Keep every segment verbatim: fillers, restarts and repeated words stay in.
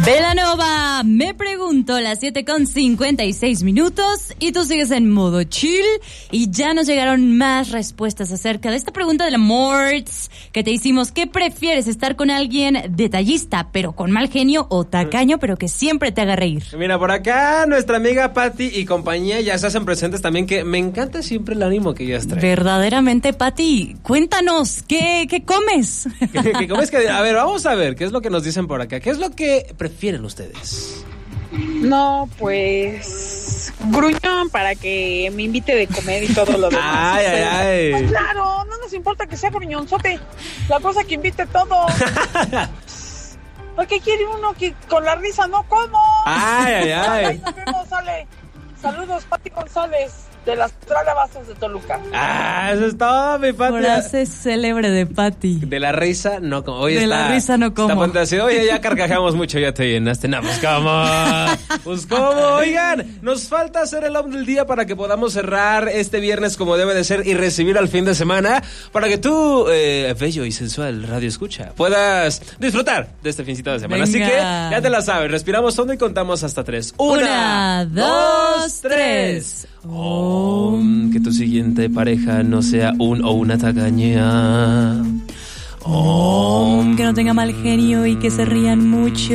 Belanova, me pregunto, las siete con cincuenta y seis minutos y tú sigues en modo chill y ya nos llegaron más respuestas acerca de esta pregunta del amor que te hicimos. ¿Qué prefieres, estar con alguien detallista pero con mal genio o tacaño pero que siempre te haga reír? Mira, por acá nuestra amiga Patti y compañía ya se hacen presentes también, que me encanta siempre el ánimo que ellas traen. Verdaderamente, Patti, cuéntanos, ¿qué, qué comes? ¿Qué, qué comes? Que, a ver, vamos a ver qué es lo que nos dicen por acá. ¿Qué es lo que prefieren ustedes? No, pues gruñón para que me invite de comer y todo lo demás. Ay, ay, ay. Pues claro, no nos importa que sea gruñonzote. La cosa que invite todo. ¿Por qué quiere uno que con la risa no como? Ay, ay, ay. Ay, nos vemos, sale. Saludos, Pati González, de las Tragabasas de Toluca. Ah, eso es todo, mi Pati. Frase célebre de Pati. De la risa no como. Oye, de está, la risa no como. Está ponte así, oye, ya carcajamos mucho, ya te llenaste. No, pues cómo. Pues cómo, oigan, nos falta hacer el hombre del día para que podamos cerrar este viernes como debe de ser y recibir al fin de semana, para que tú, eh, bello y sensual radio escucha, puedas disfrutar de este fincito de semana. Venga. Así que ya te la sabes, respiramos hondo y contamos hasta tres. Una, Una dos, tres. Oh, que tu siguiente pareja no sea un o una tacaña. Oh, que no tenga mal genio y que se rían mucho.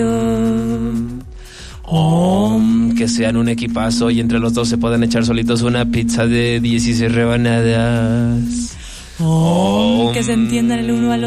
Oh, que sean un equipazo y entre los dos se puedan echar solitos una pizza de dieciséis rebanadas. Oh, que se entiendan el uno al otro.